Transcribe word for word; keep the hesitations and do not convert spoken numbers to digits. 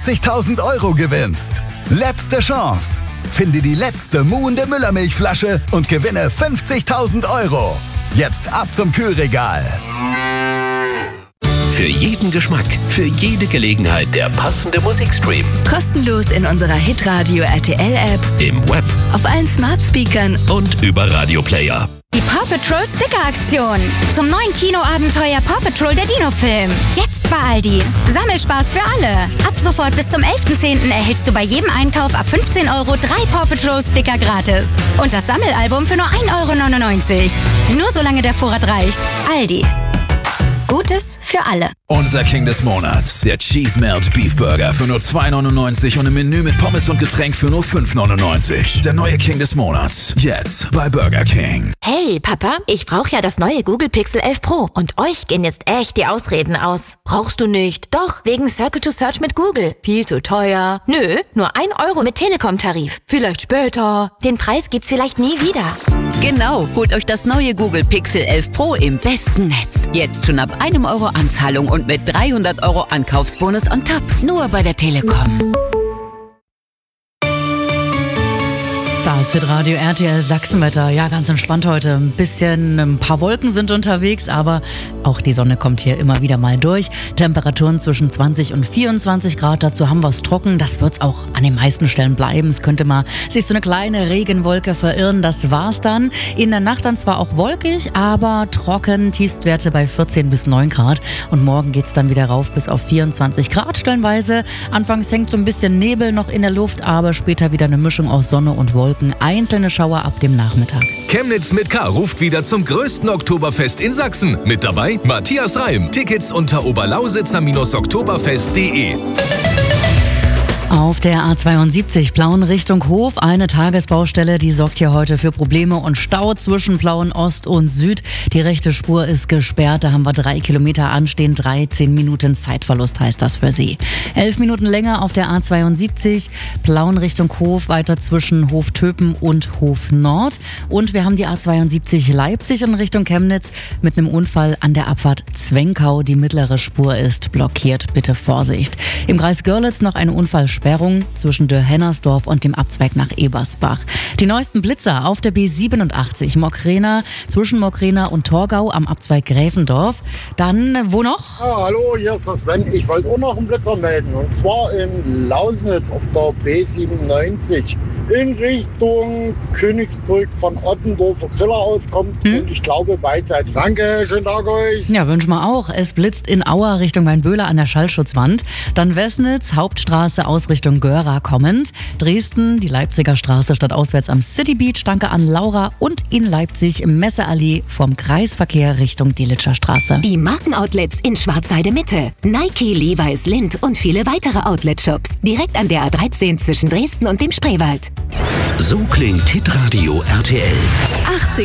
fünfzigtausend Euro gewinnst. Letzte Chance. Finde die letzte muhende Müllermilchflasche und gewinne fünfzigtausend Euro. Jetzt ab zum Kühlregal. Für jeden Geschmack, für jede Gelegenheit der passende Musikstream. Kostenlos in unserer Hitradio R T L-App, im Web, auf allen Smart-Speakern und über Radioplayer. Die Paw Patrol Sticker-Aktion. Zum neuen Kinoabenteuer Paw Patrol der Dino-Film. Jetzt bei Aldi. Sammelspaß für alle. Ab sofort bis zum elften zehnten erhältst du bei jedem Einkauf ab fünfzehn Euro drei Paw Patrol Sticker gratis. Und das Sammelalbum für nur ein Euro neunundneunzig. Nur solange der Vorrat reicht. Aldi. Gutes für alle. Unser King des Monats, der Cheese Melt Beef Burger für nur zwei neunundneunzig und ein Menü mit Pommes und Getränk für nur fünf neunundneunzig. Der neue King des Monats, jetzt bei Burger King. Hey Papa, ich brauche ja das neue Google Pixel elf Pro und euch gehen jetzt echt die Ausreden aus. Brauchst du nicht? Doch, wegen Circle to Search mit Google. Viel zu teuer. Nö, nur ein Euro mit Telekom-Tarif. Vielleicht später. Den Preis gibt's vielleicht nie wieder. Genau, holt euch das neue Google Pixel elf Pro im besten Netz. Jetzt schon ab einem Euro Anzahlung und mit dreihundert Euro Ankaufsbonus on top. Nur bei der Telekom. Das Hitradio R T L Sachsenwetter. Ja, ganz entspannt heute. Ein bisschen, ein paar Wolken sind unterwegs, aber auch die Sonne kommt hier immer wieder mal durch. Temperaturen zwischen zwanzig und vierundzwanzig Grad. Dazu haben wir es trocken. Das wird es auch an den meisten Stellen bleiben. Es könnte mal sich so eine kleine Regenwolke verirren. Das war's dann. In der Nacht dann zwar auch wolkig, aber trocken. Tiefstwerte bei vierzehn bis neun Grad. Und morgen geht's dann wieder rauf bis auf vierundzwanzig Grad stellenweise. Anfangs hängt so ein bisschen Nebel noch in der Luft, aber später wieder eine Mischung aus Sonne und Wolken. Einzelne Schauer ab dem Nachmittag. Chemnitz mit K ruft wieder zum größten Oktoberfest in Sachsen. Mit dabei Matthias Reim. Tickets unter oberlausitzer Oktoberfest punkt de. Auf der A zweiundsiebzig Plauen Richtung Hof eine Tagesbaustelle, die sorgt hier heute für Probleme und Stau zwischen Plauen Ost und Süd. Die rechte Spur ist gesperrt, da haben wir drei Kilometer anstehen, dreizehn Minuten Zeitverlust heißt das für Sie. Elf Minuten länger auf der A zweiundsiebzig, Plauen Richtung Hof, weiter zwischen Hof Töpen und Hof Nord. Und wir haben die A zweiundsiebzig Leipzig in Richtung Chemnitz mit einem Unfall an der Abfahrt Zwenkau. Die mittlere Spur ist blockiert, bitte Vorsicht. Im Kreis Görlitz noch eine Unfall Sperrung zwischen Dörr-Hennersdorf und dem Abzweig nach Ebersbach. Die neuesten Blitzer auf der B siebenundachtzig Mokrena, zwischen Mokrena und Torgau am Abzweig Gräfendorf. Dann, wo noch? Ja, hallo, hier ist das Sven. Ich wollte auch noch einen Blitzer melden. Und zwar in Lausnitz auf der B siebenundneunzig. In Richtung Königsbrück von Ottendorfer Griller auskommt. Hm? Und ich glaube beidseitig. Danke, schönen Tag euch. Ja, wünschen wir auch. Es blitzt in Auer Richtung Weinböhler an der Schallschutzwand. Dann Wessnitz, Hauptstraße aus Richtung Göra kommend. Dresden, die Leipziger Straße stadtauswärts am City Beach. Danke an Laura. Und in Leipzig im Messeallee vom Kreisverkehr Richtung Delitzscher Straße. Die Markenoutlets in Schwarzheide Mitte. Nike, Levi's, Lindt und viele weitere Outlet-Shops. Direkt an der A dreizehn zwischen Dresden und dem Spreewald. So klingt Hitradio R T L. achtzig